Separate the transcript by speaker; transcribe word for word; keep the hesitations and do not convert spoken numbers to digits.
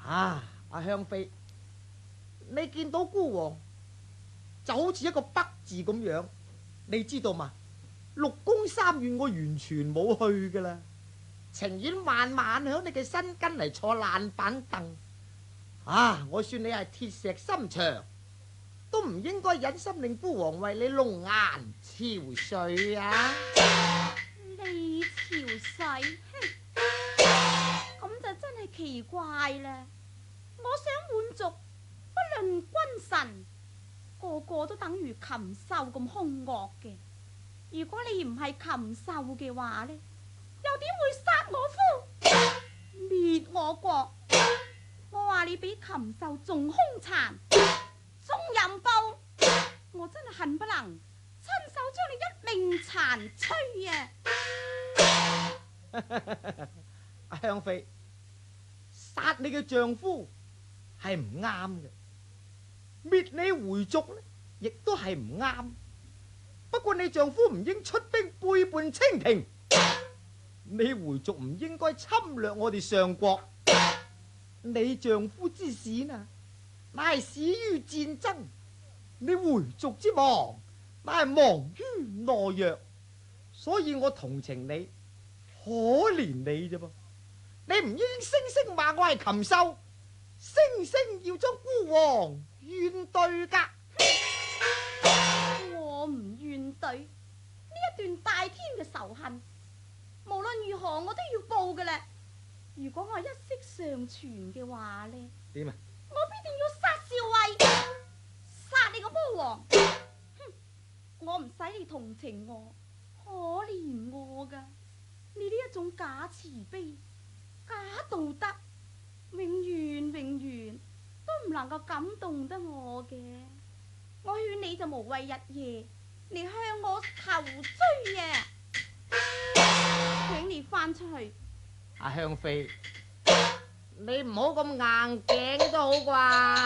Speaker 1: 啊，阿香妃，你見到孤王就好似一個北字咁樣，你知道嘛？六宮三院我完全冇去噶啦，情願慢慢響你嘅身跟嚟坐爛板凳。啊，我算你係鐵石心腸，都唔應該忍心令孤王為你弄顏憔悴啊！
Speaker 2: 你憔悴，咁就真係奇怪啦。我想滿族不論君臣，個個都等於禽獸咁兇惡嘅。如果你唔係禽獸嘅話呢，又點會殺我夫、滅我國？我話你比禽獸仲兇殘、仲淫暴，我真係恨不能親手將你一命殘摧啊！
Speaker 1: 阿香妃，殺你嘅丈夫係唔啱嘅，滅你回族呢，亦都係唔啱。不過你丈夫唔應出兵背叛清廷，你回族唔應該侵略我哋上國。你丈夫之死呢，乃係死於戰爭；你回族之亡，乃係亡於懦弱。所以我同情你，可憐你啫噃。你唔應聲聲話我係禽獸，聲聲要將孤王怨對噶。
Speaker 2: 我唔怨對呢一段大天嘅仇恨，無論如何我都要報嘅啦。如果我一息尚存嘅話呢，
Speaker 1: 點啊？
Speaker 2: 我必定要殺少尉，殺你個魔王！哼，我唔使你同情我，可憐我噶。你呢一種假慈悲、假道德，永遠永遠都唔能夠感動得我嘅。我勸你就無謂日夜你向我求追啊！請你翻出去。
Speaker 1: 阿香妃，你唔好咁硬頸都好啩。